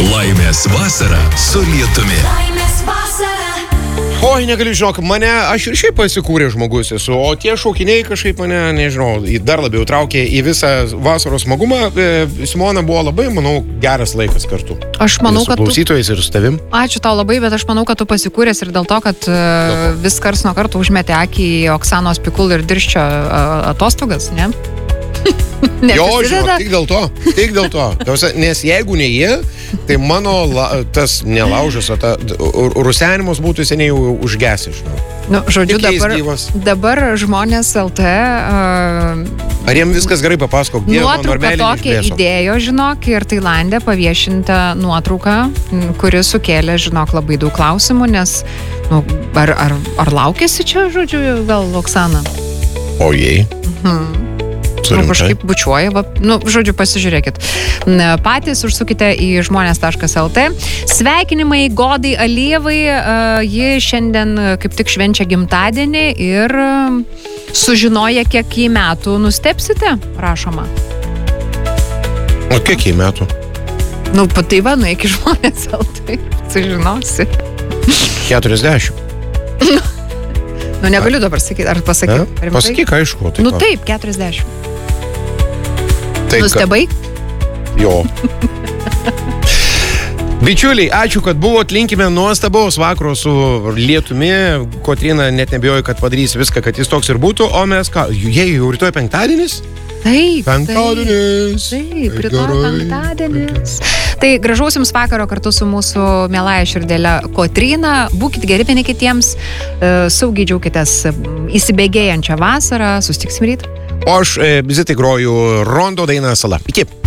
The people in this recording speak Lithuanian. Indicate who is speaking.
Speaker 1: Laimės vasara su lietumi.
Speaker 2: Oi, negaliu, žinok, aš ir šiaip pasikūrė žmogus esu, o tie šaukiniai kažkaip mane, nežinau, dar labiau traukė į visą vasaros smagumą. Simona buvo labai, manau, geras laikas kartu.
Speaker 3: Aš manau, kad
Speaker 2: su klausytojais ir su tavim.
Speaker 3: Ačiū tau labai, bet aš manau, kad tu pasikūrės ir dėl to, kad vis kars nuo karto užmetė akį į Oksanos Pikul ir Dirščio atostogas, ne?
Speaker 2: Jo, žinok, tik dėl to. Nes jeigu ne jie, tai mano tas nelaužas, o rusenimas būtų seniai užgesęs, žinau.
Speaker 3: Nu, žodžiu, dabar žmonės LT...
Speaker 2: Ar jiem viskas gerai papasakok?
Speaker 3: Nuotrauką tokią idėjo, žinok, ir Tailande paviešinta nuotrauka, kuri sukėlė, žinok, labai daug klausimų, nes, nu, ar laukėsi čia, žodžiu, gal Oksana?
Speaker 2: O jei?
Speaker 3: Kažkaip bučiuoja, žodžiu, pasižiūrėkit. Patys užsukite į žmonės.lt. Sveikinimai Godai Alievai, ji šiandien kaip tik švenčia gimtadienį ir sužinoja, kiek jį metų. Nustebsite, rašoma.
Speaker 2: O kiek jį metų?
Speaker 3: Nu, tai va, nueik į žmonės.lt, sužinosi.
Speaker 2: 40.
Speaker 3: Nu, negaliu dabar sakyti, ar pasakyk?
Speaker 2: Pasakyk, aišku.
Speaker 3: Nu taip, 40.
Speaker 2: Tai
Speaker 3: nustebai?
Speaker 2: Jo. Bičiuliai, ačiū, kad buvot, linkime nuostabaus vakaro su lietumi. Kotryna net nebijoja, kad padarys viską, kad jis toks ir būtų. O mes ką, jei jau rytoj penktadienis?
Speaker 3: Taip,
Speaker 2: penktadienis.
Speaker 3: Taip, rytoj penktadienis. Tai gražaus jums vakaro kartu su mūsų mieląja širdėle Kotryna. Būkit geri vieni kitiems, saugiai džiaukitės įsibėgėjančią vasarą. Sustiksim ryt.
Speaker 2: O aš Zitai groju Rondo dainą Sala. Iki.